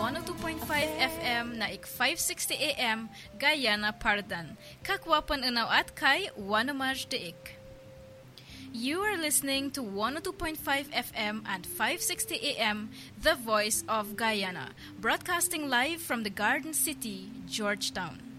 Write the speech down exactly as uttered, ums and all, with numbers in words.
one oh two point five F M na ik five sixty A M Guyana Pardan. Kakwapan unaw at kay Wanamaj Deik. You are listening to one oh two point five F M and five sixty A M, The Voice of Guyana, broadcasting live from the Garden City, Georgetown.